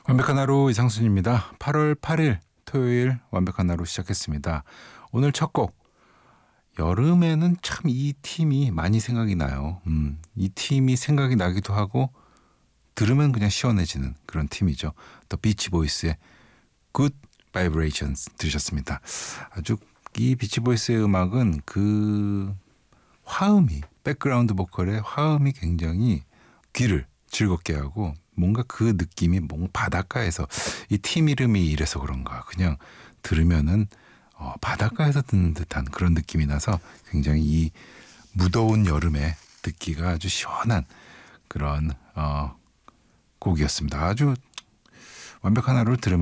완벽한 하루 이상순입니다. 8월 8일 토요일 완벽한 하루 시작했습니다. 오늘 첫 곡. 여름에는 참 이 팀이 많이 생각이 나요. 이 팀이 생각이 나기도 하고 들으면 그냥 시원해지는 그런 팀이죠. The Beach Boys의 Good Vibrations 들으셨습니다. 아주 이 비치 보이스의 음악은 그 화음이, 백그라운드 보컬의 화음이 굉장히 귀를 즐겁게 하고 뭔가 그 느낌이 뭔가 바닷가에서 이 팀 이름이 이래서 그런가 그냥 들으면은 바닷가에서 듣는 듯한 그런 느낌이 나서 굉장히 이 무더운 여름에 듣기가 아주 시원한 그런 곡이었습니다. 아주 완벽한 하루를 들으면